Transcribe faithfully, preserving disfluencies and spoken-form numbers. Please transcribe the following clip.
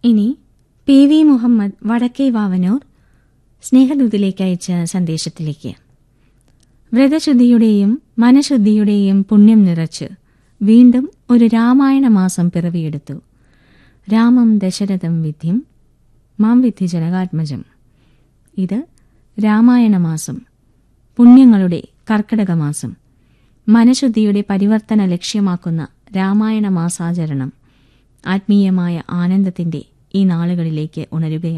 ഇനി P V Muhammad വടക്കേ വാവനൂർ സ്നേഹദൂതിലേക്ക് അയച്ച സന്ദേശത്തിലേക്ക്. വ്രതശുദ്ധിയുടെയും മനഃശുദ്ധിയുടെയും പുണ്യം നിറച്ച് വീണ്ടും ഒരു രാമായണ മാസം പിറവിയെടുത്തു. രാമം ദശരഥം വിദ്ധിം മാം വിദ്ധി ജനകാത്മജം. ഇത് രാമായണ മാസം, പുണ്യങ്ങളുടെ കർക്കിടക മാസം, മനഃശുദ്ധിയുടെ പരിവർത്തന ലക്ഷ്യമാക്കുന്ന രാമായണ മാസാചരണം ആത്മീയമായ ആനന്ദത്തിന്റെ ഈ നാളുകളിലേക്ക് ഉണരുകയാണ്.